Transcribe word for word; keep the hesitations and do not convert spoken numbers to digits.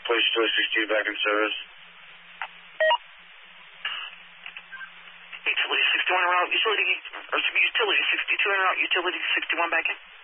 Place utility sixty-two back in service. Utility sixty-one route, utility, or utility sixty-two route, utility sixty-one back in.